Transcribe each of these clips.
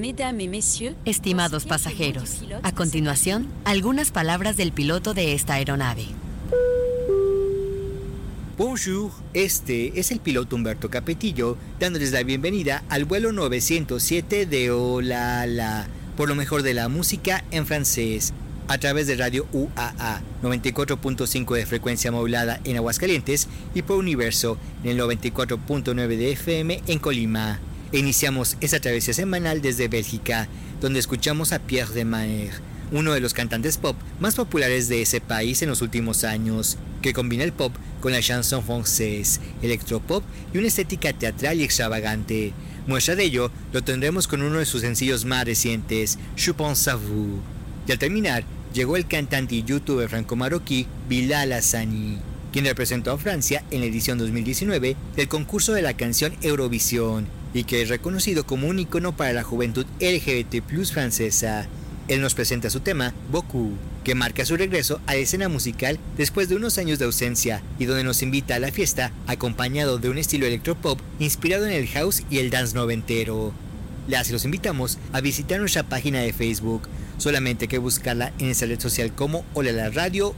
Estimados pasajeros, a continuación, algunas palabras del piloto de esta aeronave. Bonjour, este es el piloto Humberto Capetillo, dándoles la bienvenida al vuelo 907 de Olala, por lo mejor de la música en francés, a través de Radio UAA, 94.5 de frecuencia modulada en Aguascalientes y por Universo, en el 94.9 de FM en Colima. Iniciamos esta travesía semanal desde Bélgica, donde escuchamos a Pierre Demare, uno de los cantantes pop más populares de ese país en los últimos años, que combina el pop con la chanson française, electropop y una estética teatral y extravagante. Muestra de ello lo tendremos con uno de sus sencillos más recientes, Je pense à vous. Y al terminar, llegó el cantante y youtuber franco-marroquí Bilal Hassani, quien representó a Francia en la edición 2019 del concurso de la canción Eurovisión, y que es reconocido como un icono para la juventud LGBT+ francesa. Él nos presenta su tema, Beaucoup, que marca su regreso a la escena musical después de unos años de ausencia y donde nos invita a la fiesta acompañado de un estilo electropop inspirado en el house y el dance noventero. Los invitamos a visitar nuestra página de Facebook, solamente hay que buscarla en esa red social como Olala Radio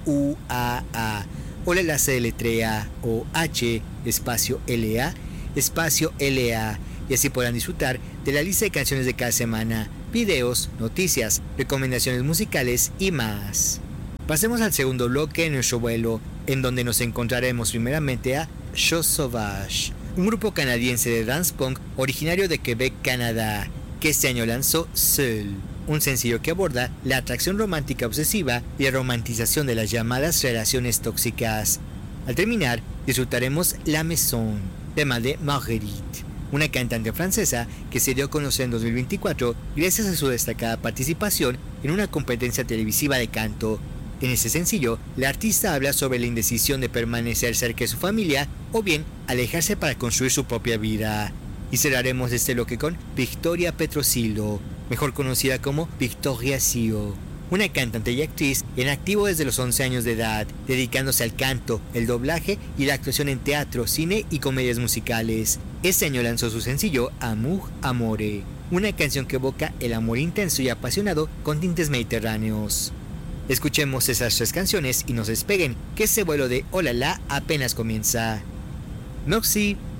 UAA. Olala se deletrea OH espacio LA espacio LA, y así podrán disfrutar de la lista de canciones de cada semana, videos, noticias, recomendaciones musicales y más. Pasemos al segundo bloque de nuestro vuelo, en donde nos encontraremos primeramente a Chose Sauvage, un grupo canadiense de dance punk originario de Quebec, Canadá, que este año lanzó Seul, un sencillo que aborda la atracción romántica obsesiva y la romantización de las llamadas relaciones tóxicas. Al terminar, disfrutaremos La Maison, tema de Marguerite, una cantante francesa que se dio a conocer en 2024 gracias a su destacada participación en una competencia televisiva de canto. En ese sencillo, la artista habla sobre la indecisión de permanecer cerca de su familia o bien alejarse para construir su propia vida. Y cerraremos este bloque con Victoria Petrosilo, mejor conocida como Victoria Sio, una cantante y actriz en activo desde los 11 años de edad, dedicándose al canto, el doblaje y la actuación en teatro, cine y comedias musicales. Este año lanzó su sencillo Amour Amore, una canción que evoca el amor intenso y apasionado con tintes mediterráneos. Escuchemos esas tres canciones y no se despeguen, que este vuelo de Olala apenas comienza. Merci.